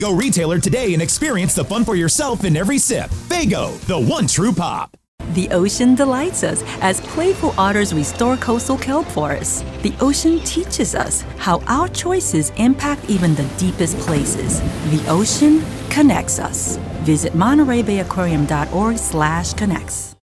Go retailer today and experience the fun for yourself in every sip. Faygo, the one true pop. The ocean delights us as playful otters restore coastal kelp forests. The ocean teaches us how our choices impact even the deepest places. The ocean connects us. Visit MontereyBayAquarium.org/connects.